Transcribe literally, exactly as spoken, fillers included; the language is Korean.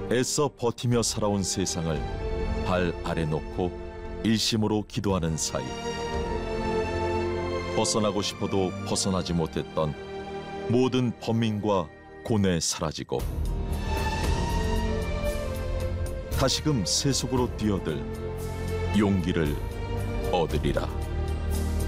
애써 버티며 살아온 세상을 발 아래 놓고 일심으로 기도하는 사이, 벗어나고 싶어도 벗어나지 못했던 모든 범민과 고뇌 사라지고 다시금 세속으로 뛰어들 용기를 얻으리라.